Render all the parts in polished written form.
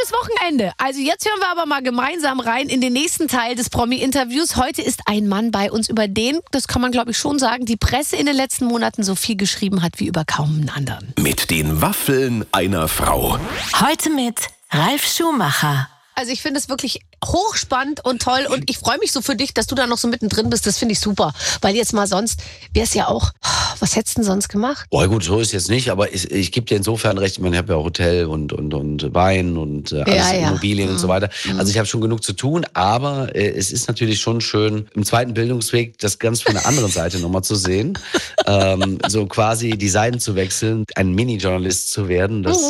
schönes Wochenende. Also jetzt hören wir aber mal gemeinsam rein in den nächsten Teil des Promi-Interviews. Heute ist ein Mann bei uns, über den, das kann man glaube ich schon sagen, die Presse in den letzten Monaten so viel geschrieben hat wie über kaum einen anderen. Mit den Waffeln einer Frau. Heute mit Ralf Schumacher. Also ich finde es wirklich hochspannend und toll und ich freue mich so für dich, dass du da noch so mittendrin bist. Das finde ich super, weil jetzt mal sonst wäre es ja auch, was hättest du denn sonst gemacht? Oh gut, so ist jetzt nicht, aber ich gebe dir insofern recht, ich meine, ich habe ja auch Hotel und Wein und alles Immobilien und so weiter. Also ich habe schon genug zu tun, aber es ist natürlich schon schön, im zweiten Bildungsweg das ganz von der anderen Seite nochmal zu sehen. So quasi die Seiten zu wechseln, ein Mini-Journalist zu werden, das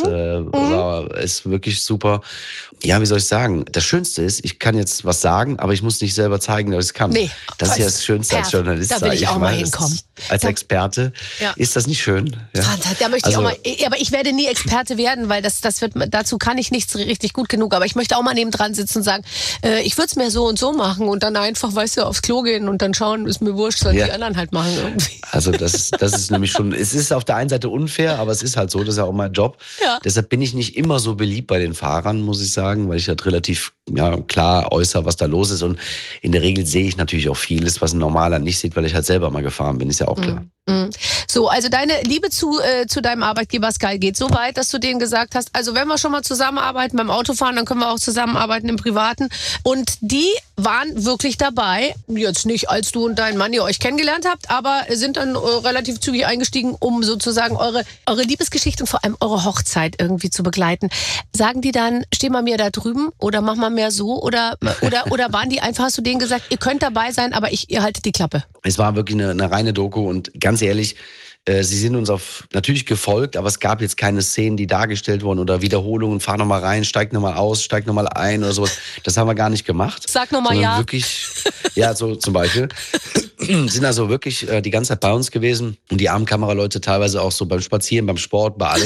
ist wirklich super. Ja, wie soll ich sagen? Das Schönste ist, ich kann jetzt was sagen, aber ich muss nicht selber zeigen, dass ich es kann. Nee, das ist ja das Schönste als Journalist. Da will ich auch mal hinkommen. Als Experte. Ja. Ist das nicht schön? Ja. Da möchte ich auch mal, aber ich werde nie Experte werden, weil dazu kann ich nichts richtig gut genug. Aber ich möchte auch mal nebendran sitzen und sagen, ich würde es mir so und so machen und dann einfach, weißt du, aufs Klo gehen und dann schauen, ist mir wurscht, sollen die anderen halt machen irgendwie. Also das ist nämlich schon, es ist auf der einen Seite unfair, aber es ist halt so, das ist ja auch mein Job. Ja. Deshalb bin ich nicht immer so beliebt bei den Fahrern, muss ich sagen, weil ich halt relativ klar äußere, was da los ist. Und in der Regel sehe ich natürlich auch vieles, was ein Normaler nicht sieht, weil ich halt selber mal gefahren bin, ist ja auch klar. So, also deine Liebe zu deinem Arbeitgeber Sky geht so weit, dass du denen gesagt hast, also wenn wir schon mal zusammenarbeiten beim Autofahren, dann können wir auch zusammenarbeiten im Privaten. Und die waren wirklich dabei, jetzt nicht, als du und dein Mann ihr euch kennengelernt habt, aber sind dann relativ zügig eingestiegen, um sozusagen eure Liebesgeschichte und vor allem eure Hochzeit irgendwie zu begleiten. Sagen die dann, steh mal mir da drüben oder mach mal mehr so oder waren die einfach, hast du denen gesagt, ihr könnt dabei sein, aber ihr haltet die Klappe? Es war wirklich eine reine Doku und ganz ehrlich, sie sind uns natürlich gefolgt, aber es gab jetzt keine Szenen, die dargestellt wurden oder Wiederholungen, fahr nochmal rein, steig nochmal aus, steig nochmal ein oder sowas. Das haben wir gar nicht gemacht. Sag nochmal ja. Wirklich, ja, so zum Beispiel. Sind also wirklich die ganze Zeit bei uns gewesen und die armen Kameraleute teilweise auch so beim Spazieren, beim Sport, bei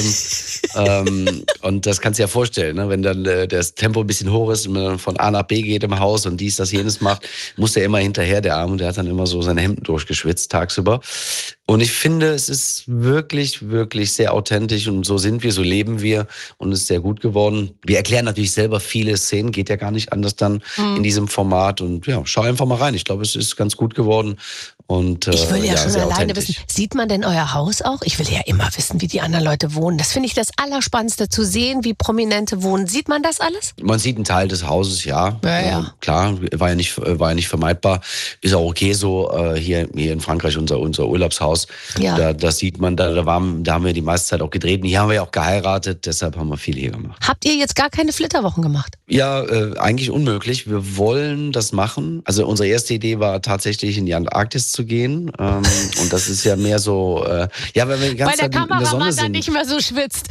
allem. Und das kannst du dir ja vorstellen, ne? Wenn dann das Tempo ein bisschen hoch ist und man dann von A nach B geht im Haus und dies, das, jenes macht, muss der immer hinterher, der Arme, und der hat dann immer so seine Hemden durchgeschwitzt tagsüber. Und ich finde, es ist wirklich, wirklich sehr authentisch und so sind wir, so leben wir und es ist sehr gut geworden. Wir erklären natürlich selber viele Szenen, geht ja gar nicht anders dann in diesem Format und ja, schau einfach mal rein. Ich glaube, es ist ganz gut geworden. Und, ich will ja schon alleine wissen, sieht man denn euer Haus auch? Ich will ja immer wissen, wie die anderen Leute wohnen. Das finde ich das Allerspannendste, zu sehen, wie Prominente wohnen. Sieht man das alles? Man sieht einen Teil des Hauses, ja. Klar, war ja nicht vermeidbar. Ist auch okay so, hier in Frankreich unser Urlaubshaus. Ja. Da sieht man, da haben wir die meiste Zeit auch gedreht. Und hier haben wir ja auch geheiratet, deshalb haben wir viel hier gemacht. Habt ihr jetzt gar keine Flitterwochen gemacht? Ja, eigentlich unmöglich. Wir wollen das machen. Also unsere erste Idee war tatsächlich in die Antarktis zu gehen. Und das ist ja mehr so, ja, weil wir die ganze Zeit in der Sonne sind. Weil der Kameramann dann nicht mehr so schwitzt.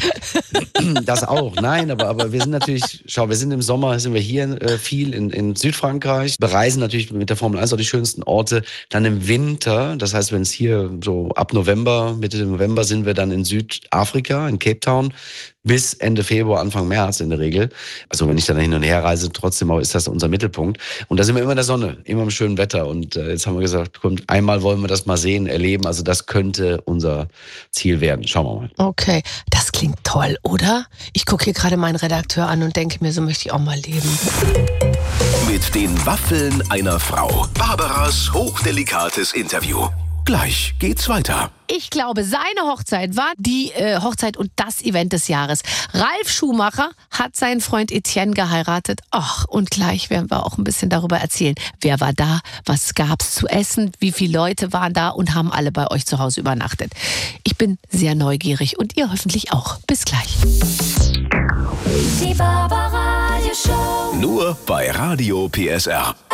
Das auch, nein, aber wir sind natürlich, wir sind im Sommer, sind wir hier viel in Südfrankreich, bereisen natürlich mit der Formel 1 auch die schönsten Orte. Dann im Winter, das heißt, wenn es hier so ab November, Mitte November sind wir dann in Südafrika, in Cape Town, bis Ende Februar, Anfang März in der Regel. Also wenn ich dann hin und her reise, trotzdem ist das unser Mittelpunkt. Und da sind wir immer in der Sonne, immer im schönen Wetter. Und jetzt haben wir gesagt, kommt, einmal wollen wir das mal sehen, erleben. Also das könnte unser Ziel werden. Schauen wir mal. Okay, das klingt toll, oder? Ich gucke hier gerade meinen Redakteur an und denke mir, so möchte ich auch mal leben. Mit den Waffeln einer Frau. Barbaras hochdelikates Interview. Gleich geht's weiter. Ich glaube, seine Hochzeit war die Hochzeit und das Event des Jahres. Ralf Schumacher hat seinen Freund Etienne geheiratet. Ach, und gleich werden wir auch ein bisschen darüber erzählen. Wer war da? Was gab's zu essen? Wie viele Leute waren da und haben alle bei euch zu Hause übernachtet? Ich bin sehr neugierig und ihr hoffentlich auch. Bis gleich. Die Barbaradio Show. Nur bei Radio PSR.